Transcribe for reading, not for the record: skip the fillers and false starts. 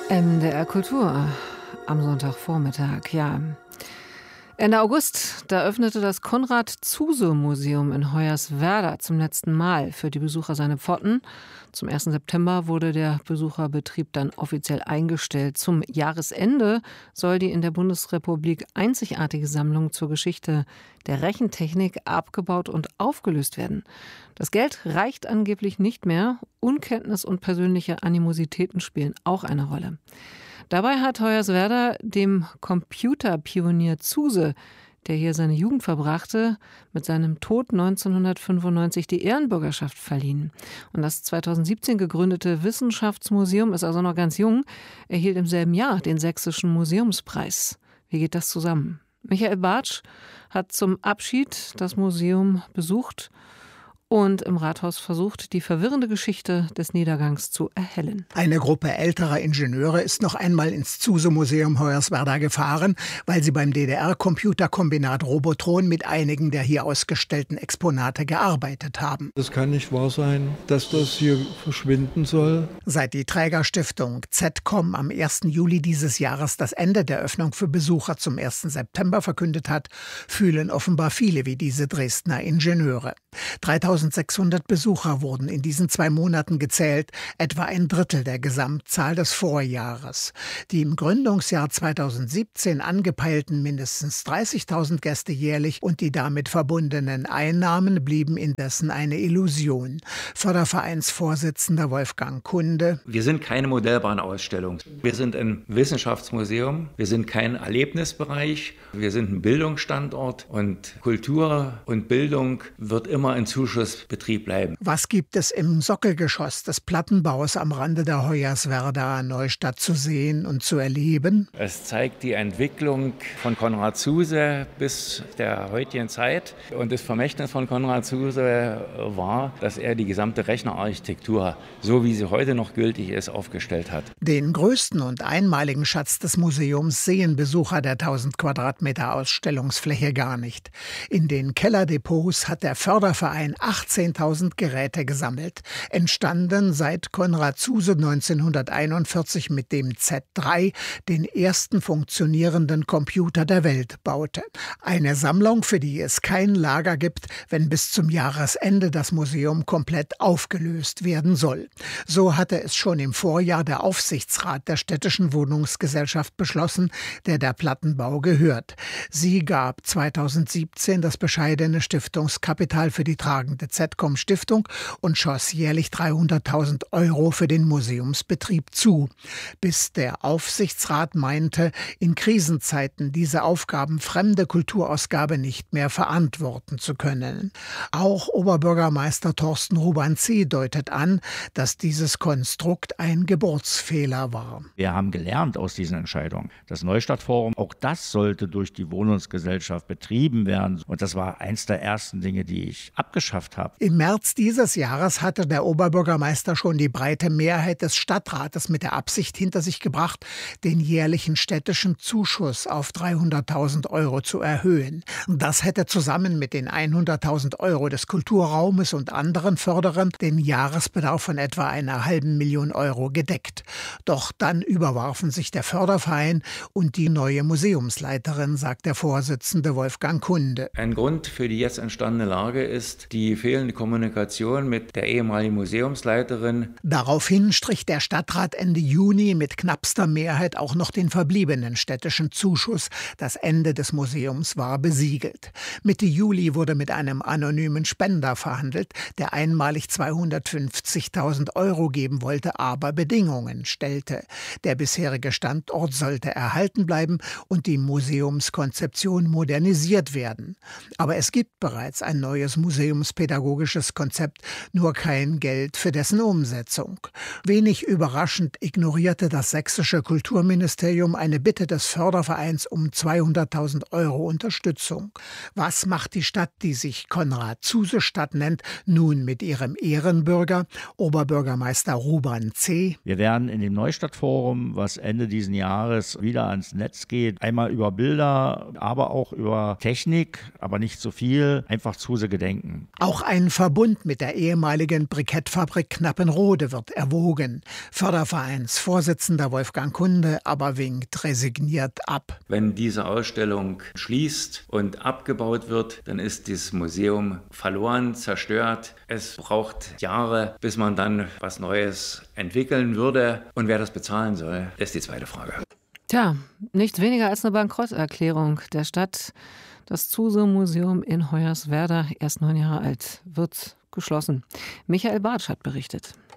MDR Kultur am Sonntagvormittag, ja. Ende August, da öffnete das Konrad-Zuse-Museum in Hoyerswerda zum letzten Mal für die Besucher seine Pforten. Zum 1. September wurde der Besucherbetrieb dann offiziell eingestellt. Zum Jahresende soll die in der Bundesrepublik einzigartige Sammlung zur Geschichte der Rechentechnik abgebaut und aufgelöst werden. Das Geld reicht angeblich nicht mehr. Unkenntnis und persönliche Animositäten spielen auch eine Rolle. Dabei hat Hoyerswerda dem Computerpionier Zuse, der hier seine Jugend verbrachte, mit seinem Tod 1995 die Ehrenbürgerschaft verliehen. Und das 2017 gegründete Wissenschaftsmuseum ist also noch ganz jung, erhielt im selben Jahr den Sächsischen Museumspreis. Wie geht das zusammen? Michael Bartsch hat zum Abschied das Museum besucht und im Rathaus versucht, die verwirrende Geschichte des Niedergangs zu erhellen. Eine Gruppe älterer Ingenieure ist noch einmal ins Zuse-Museum Hoyerswerda gefahren, weil sie beim DDR-Computerkombinat Robotron mit einigen der hier ausgestellten Exponate gearbeitet haben. Es kann nicht wahr sein, dass das hier verschwinden soll. Seit die Trägerstiftung ZCOM am 1. Juli dieses Jahres das Ende der Öffnung für Besucher zum 1. September verkündet hat, fühlen offenbar viele wie diese Dresdner Ingenieure. 3600 Besucher wurden in diesen 2 Monaten gezählt, etwa ein Drittel der Gesamtzahl des Vorjahres. Die im Gründungsjahr 2017 angepeilten mindestens 30.000 Gäste jährlich und die damit verbundenen Einnahmen blieben indessen eine Illusion. Fördervereinsvorsitzender Wolfgang Kunde: Wir sind keine Modellbahnausstellung. Wir sind ein Wissenschaftsmuseum. Wir sind kein Erlebnisbereich. Wir sind ein Bildungsstandort und Kultur und Bildung wird immer in Zuschussbetrieb bleiben. Was gibt es im Sockelgeschoss des Plattenbaus am Rande der Hoyerswerda Neustadt zu sehen und zu erleben? Es zeigt die Entwicklung von Konrad Zuse bis der heutigen Zeit. Und das Vermächtnis von Konrad Zuse war, dass er die gesamte Rechnerarchitektur, so wie sie heute noch gültig ist, aufgestellt hat. Den größten und einmaligen Schatz des Museums sehen Besucher der 1000 Quadratmeter Ausstellungsfläche gar nicht. In den Kellerdepots hat der Förderverein 18.000 Geräte gesammelt, entstanden seit Konrad Zuse 1941 mit dem Z3 den ersten funktionierenden Computer der Welt baute. Eine Sammlung, für die es kein Lager gibt, wenn bis zum Jahresende das Museum komplett aufgelöst werden soll. So hatte es schon im Vorjahr der Aufsichtsrat der Städtischen Wohnungsgesellschaft beschlossen, der Plattenbau gehört. Sie gab 2017 das bescheidene Stiftungskapital für die tragende ZCOM-Stiftung und schoss jährlich 300.000 € für den Museumsbetrieb zu. Bis der Aufsichtsrat meinte, in Krisenzeiten diese aufgabenfremde Kulturausgabe nicht mehr verantworten zu können. Auch Oberbürgermeister Thorsten Rubanzi deutet an, dass dieses Konstrukt ein Geburtsfehler war. Wir haben gelernt aus diesen Entscheidungen. Das Neustadtforum, auch das sollte durch die Wohnungsgesellschaft betrieben werden. Und das war eins der ersten Dinge, die ich abgeschafft habe. Im März dieses Jahres hatte der Oberbürgermeister schon die breite Mehrheit des Stadtrates mit der Absicht hinter sich gebracht, den jährlichen städtischen Zuschuss auf 300.000 € zu erhöhen. Das hätte zusammen mit den 100.000 € des Kulturraumes und anderen Förderern den Jahresbedarf von etwa einer halben Million € gedeckt. Doch dann überwarfen sich der Förderverein und die neue Museumsleiterin, sagt der Vorsitzende Wolfgang Kunde. Ein Grund für die jetzt entstandene Lage ist die fehlende Kommunikation mit der ehemaligen Museumsleiterin. Daraufhin strich der Stadtrat Ende Juni mit knappster Mehrheit auch noch den verbliebenen städtischen Zuschuss. Das Ende des Museums war besiegelt. Mitte Juli wurde mit einem anonymen Spender verhandelt, der einmalig 250.000 € geben wollte, aber Bedingungen stellte. Der bisherige Standort sollte erhalten bleiben und die Museumskonzeption modernisiert werden. Aber es gibt bereits ein neues museumspädagogisches Konzept, nur kein Geld für dessen Umsetzung. Wenig überraschend ignorierte das sächsische Kulturministerium eine Bitte des Fördervereins um 200.000 € Unterstützung. Was macht die Stadt, die sich Konrad-Zuse-Stadt nennt, nun mit ihrem Ehrenbürger, Oberbürgermeister Ruban C.? Wir werden in dem Neustadtforum, was Ende diesen Jahres wieder ans Netz geht, einmal über Bilder, aber auch über Technik, aber nicht so viel, einfach Zuse gedenken. Auch Auch ein Verbund mit der ehemaligen Brikettfabrik Knappenrode wird erwogen. Fördervereinsvorsitzender Wolfgang Kunde aber winkt resigniert ab. Wenn diese Ausstellung schließt und abgebaut wird, dann ist dieses Museum verloren, zerstört. Es braucht Jahre, bis man dann was Neues entwickeln würde. Und wer das bezahlen soll, ist die zweite Frage. Tja, nichts weniger als eine Bankrotterklärung der Stadt. Das Zuse-Museum in Hoyerswerda, erst 9 Jahre alt, wird geschlossen. Michael Bartsch hat berichtet.